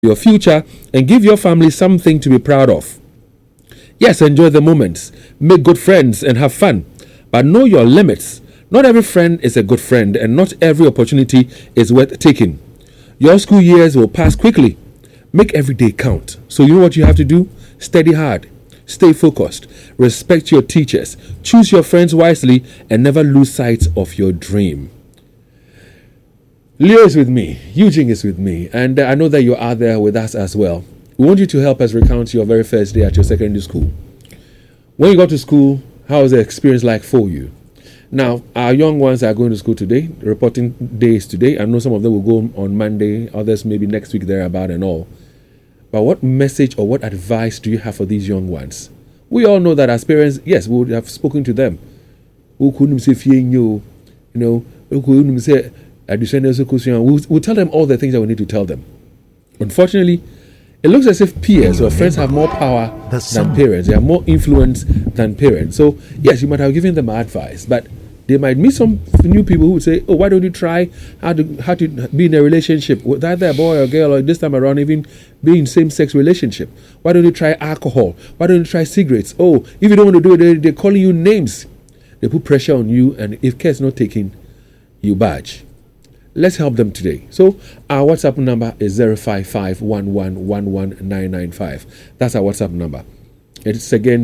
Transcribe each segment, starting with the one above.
your future and give your family something to be proud of. Yes, enjoy the moments, make good friends and have fun, but know your limits. Not every friend is a good friend and not every opportunity is worth taking. Your school years will pass quickly. Make every day count. So you know what you have to do? Study hard, stay focused, respect your teachers, choose your friends wisely, and never lose sight of your dream. Leo is with me, Eugene is with me, and I know that you're out there with us as well. We want you to help us recount your very first day at your secondary school. When you got to school, how was the experience like for you? Now, our young ones are going to school today, reporting days today. I know some of them will go on Monday, others maybe next week thereabout and all. But what message or what advice do you have for these young ones? We all know that as parents, yes, we would have spoken to them. We'll tell them all the things that we need to tell them. Unfortunately, it looks as if peers or friends have more power than parents. They have more influence than parents. So, yes, you might have given them advice, but they might meet some new people who would say, oh, why don't you try how to be in a relationship with either a boy or girl, or this time around even be in same-sex relationship? Why don't you try alcohol? Why don't you try cigarettes? Oh, if you don't want to do it, they're calling you names. They put pressure on you, and if care is not taken, you badge. Let's help them today. So our WhatsApp number is 05511119995. That's our WhatsApp number. It's again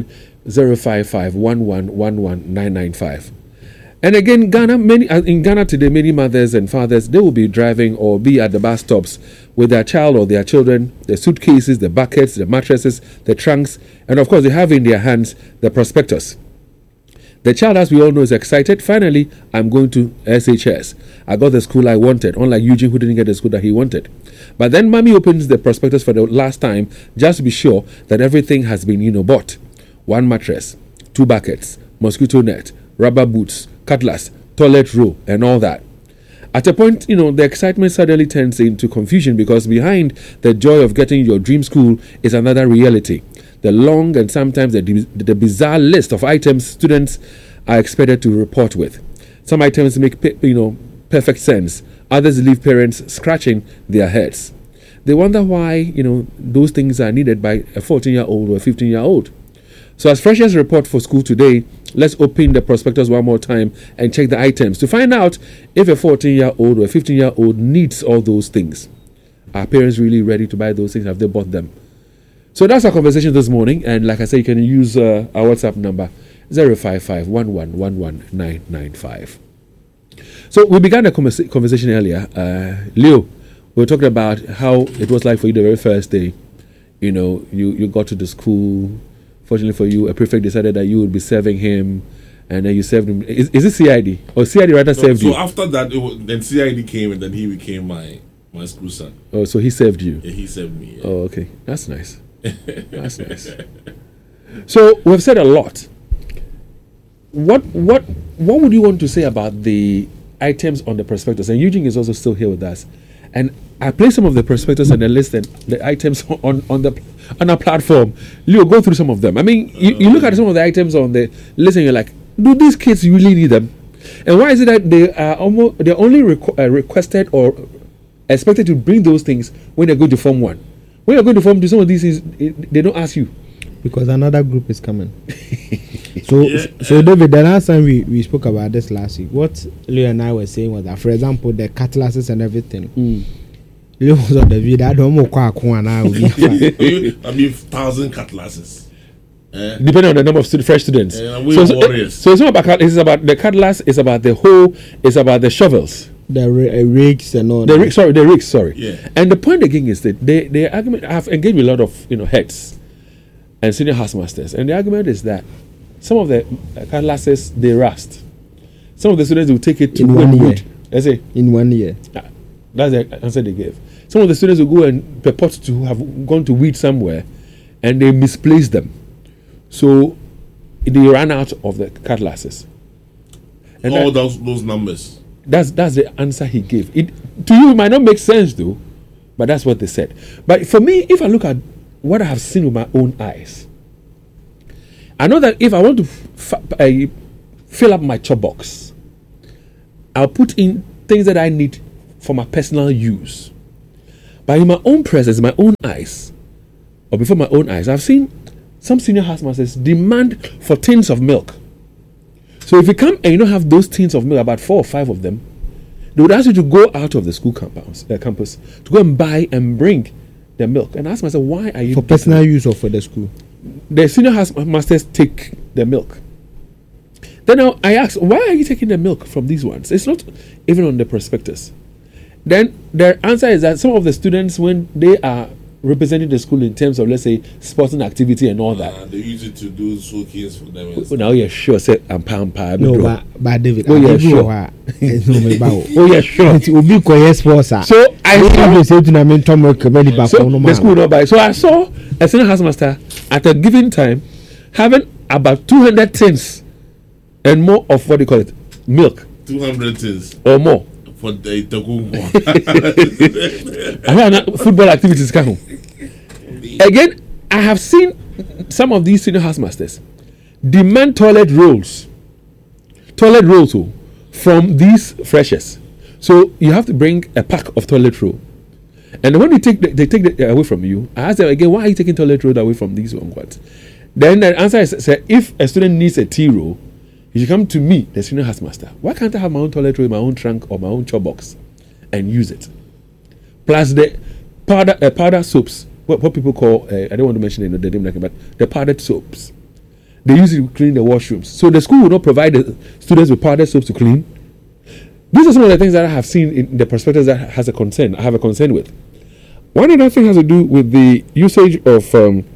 05511119995. And again, in Ghana today, many mothers and fathers, they will be driving or be at the bus stops with their child or their children, the suitcases, the buckets, the mattresses, the trunks, and of course they have in their hands the prospectus. The child, as we all know, is excited. Finally, I'm going to SHS. I got the school I wanted, unlike Eugene who didn't get the school that he wanted. But then mommy opens the prospectus for the last time just to be sure that everything has been, bought. 1 mattress, 2 buckets, mosquito net, rubber boots, cutlass, toilet roll, and all that. At a point, the excitement suddenly turns into confusion because behind the joy of getting your dream school is another reality. The long and sometimes the bizarre list of items students are expected to report with. Some items make perfect sense. Others leave parents scratching their heads. They wonder why those things are needed by a 14-year-old or a 15-year-old. So as freshers report for school today, let's open the prospectus one more time and check the items to find out if a 14-year-old or a 15-year-old needs all those things. Are parents really ready to buy those things? Have they bought them? So that's our conversation this morning, and like I said, you can use our WhatsApp number 05511119995. So we began the conversation earlier. Leo, we were talking about how it was like for you the very first day. You got to the school. Fortunately for you, a prefect decided that you would be serving him, and then you served him. Is it CID? Or CID rather served you? So after that, then CID came, and then he became my school son. Oh, so he served you? Yeah, he served me. Yeah. Oh, okay. That's nice. That's nice. So we've said a lot. What would you want to say about the items on the prospectus? And Eugene is also still here with us. And I play some of the prospectus and the list and the items on our platform. Leo, go through some of them. I mean, you look at some of the items on the list and you're like, do these kids really need them? And why is it that they're only requested or expected to bring those things when they're going to Form 1? When you're going to Form 2, some of these they don't ask you. Because another group is coming. So David, the last time we spoke about this last week, what Leo and I were saying was that, for example, the cutlasses and everything. Leo was on the video. I don't know what I 1,000 cutlasses. Depending on the number of fresh students. So it's not about it's about the cutlass. It's about the hoe. It's about the shovels. The rigs and all. The rigs. Sorry. Yeah. And the point again is that the argument. I've engaged with a lot of heads and senior housemasters, and the argument is that some of the cutlasses they rust. Some of the students will take it to 1 year. Let's say in 1 year. That's the answer they gave. Some of the students will go and purport to have gone to weed somewhere, and they misplace them, so they ran out of the cutlasses. And all those numbers. That's the answer he gave. To you, it might not make sense though, but that's what they said. But for me, if I look at what I have seen with my own eyes, I know that if I want to fill up my chop box, I'll put in things that I need for my personal use. But in my own presence, my own eyes, or before my own eyes, I've seen some senior housemasters demand for tins of milk. So if you come and you don't have those tins of milk, about 4 or 5 of them, they would ask you to go out of the school campus to go and buy and bring the milk. And I ask myself, why are you for personal use or for the school? The senior housemasters take the milk. Then I ask, why are you taking the milk from these ones? It's not even on the prospectus. Then their answer is that some of the students, when they are representing the school in terms of, let's say, sporting activity and all that, they use it to do showcase for them. Now you're sure, say, I'm pampa. No, but David, oh, yeah, sure. Oh, yeah, sure. It will be correspondent. So I say to them, the school not buy. So I saw a senior housemaster at a given time having about 200 tins and more of what they call it, milk. 200 tins or more for the Itagungo. I mean, football activities come. Again, I have seen some of these senior housemasters demand toilet rolls from these freshers. So you have to bring a pack of toilet roll, and when they take it away from you, I ask them again, why are you taking toilet roll away from these ones? Then the answer is, say, if a student needs a tea roll, you should come to me, the senior housemaster. Why can't I have my own toilet roll in my own trunk or my own chop box and use it? Plus the powder soaps, what people call, I don't want to mention the name, but the powdered soaps. They use it to clean the washrooms. So the school will not provide the students with powdered soaps to clean. These are some of the things that I have seen in the prospectus that has a concern. I have a concern with. One other thing has to do with the usage of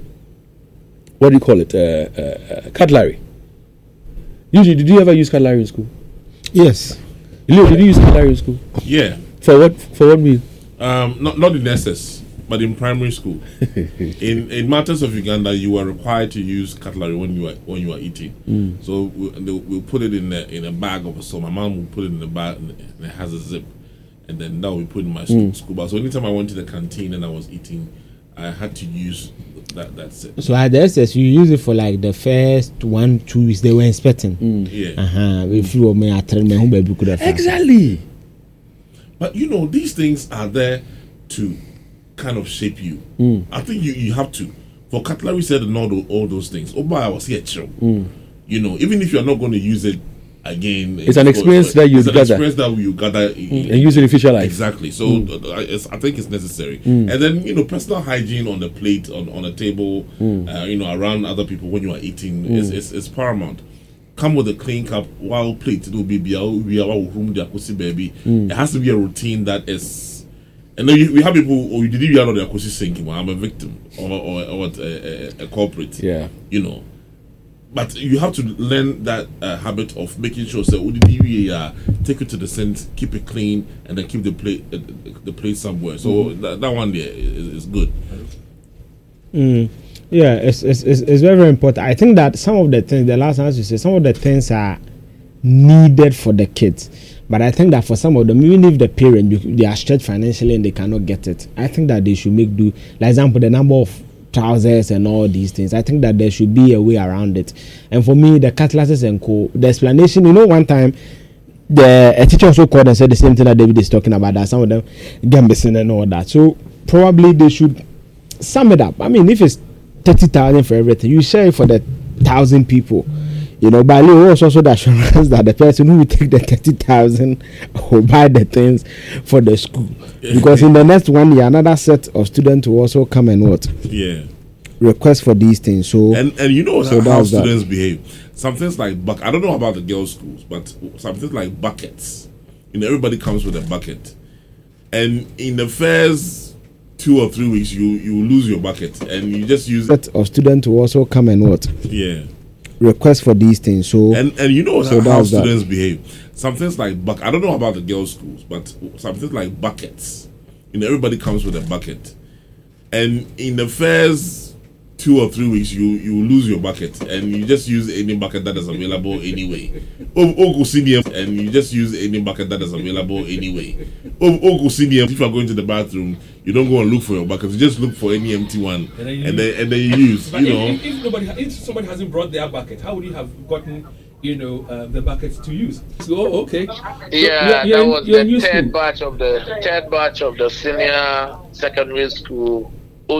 what do you call it? Cutlery. Usually, did you ever use cutlery in school? Yes. Leo, did you use cutlery in school? Yeah. For what mean? Not in SS, but in primary school. in matters of Uganda, you were required to use cutlery when you were eating. So we'll put it in a bag of. So my mom will put it in a bag and it has a zip, and then that we put in my school bag. So anytime I went to the canteen and I was eating, I had to use that set. So at the SS, you use it for like the first 1-2 weeks they were inspecting. Yeah. If you were me, I tell me home baby could have. Exactly. But these things are there to kind of shape you. I think you have to. For cutlery said and all those things. Oh, but I was here, chill. Even if you're not going to use it again, it's an experience that you gather. Experience that you gather and use it in future life. Exactly. So I think it's necessary. And then personal hygiene on the plate, on a table, around other people when you are eating is paramount. Come with a clean cup while plate. It will be room baby. It has to be a routine that is. And then we have people. Oh, you did you out of the sinking? I'm a victim or a culprit. Yeah. But you have to learn that habit of making sure take it to the sink, keep it clean, and then keep the plate somewhere. So that one there is good. Yeah, it's very, very important. I think that some of the things, the last answer you said, some of the things are needed for the kids. But I think that for some of them, even if the parent they are stretched financially and they cannot get it, I think that they should make do. Like example, the number of trousers and all these things. I think that there should be a way around it. And for me, the cutlasses and the explanation. One time, a teacher also called and said the same thing that David is talking about. That some of them get missing and all that. So probably they should sum it up. I mean, if it's 30,000 for everything, you share it for the 1,000 people. But also the assurance that the person who will take the 30,000 will buy the things for the school. Because in the next 1 year, another set of students will also come and request for these things. So and how students behave. Some things like I don't know about the girls' schools, but some things like buckets. Everybody comes with a bucket, and in the first 2 or 3 weeks, you lose your bucket, and you just use set of students will also come and request for these things. So and how students behave. Some things like I don't know about the girls' schools, but some things like buckets. Everybody comes with a bucket, and in the first 2 or 3 weeks, you lose your bucket, and you just use any bucket that is available anyway. And you just use any bucket that is available anyway. If you are going to the bathroom, you don't go and look for your bucket. You just look for any empty one, and then you use. But if somebody hasn't brought their bucket, how would you have gotten the buckets to use. So, okay. Yeah, that was the third batch of the senior secondary school